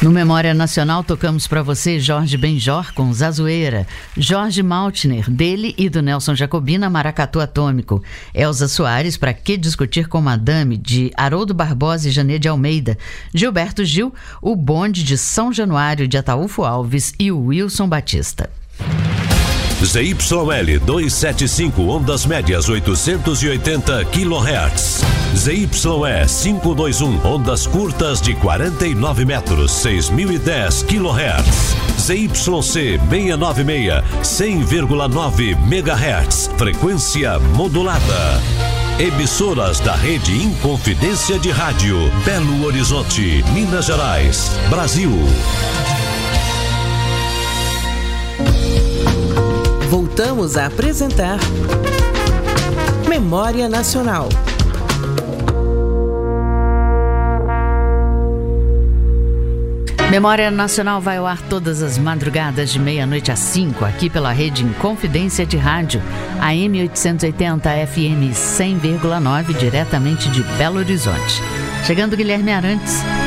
No Memória Nacional, tocamos para você Jorge Benjor com Zazueira, Jorge Maltner, dele e do Nelson Jacobina, Maracatu Atômico, Elza Soares, Pra Que Discutir com Madame, de Haroldo Barbosa e Janê de Almeida, Gilberto Gil, O Bonde de São Januário, de Ataúfo Alves e o Wilson Batista. ZYL 275, ondas médias 880 kHz. ZYE 521, ondas curtas de 49 metros, 6010 kHz. ZYC 696, 100,9 MHz, frequência modulada. Emissoras da Rede Inconfidência de Rádio, Belo Horizonte, Minas Gerais, Brasil. Voltamos a apresentar Memória Nacional. Memória Nacional vai ao ar todas as madrugadas de meia-noite às 5, aqui pela Rede Inconfidência de Rádio, AM 880 FM 100,9, diretamente de Belo Horizonte. Chegando Guilherme Arantes